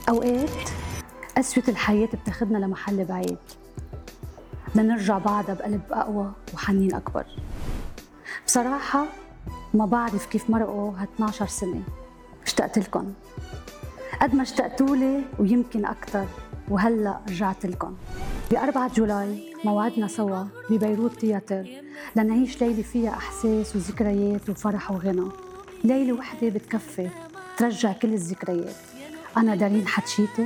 أوقات قسوة الحياة بتاخدنا لمحل بعيد، بدنا نرجع بعدها بقلب أقوى وحنين أكبر. بصراحة ما بعرف كيف مرقوا ها12 سنة، اشتقت لكم قد ما اشتقتولي ويمكن أكتر، وهلأ رجعت لكم. ب4 جولاي موعدنا سوا ببيروت تياتر لنعيش ليلة فيها أحساس وذكريات وفرح وغنى. ليلة وحدة بتكفي ترجع كل الذكريات. أنا دارين حتشيتي،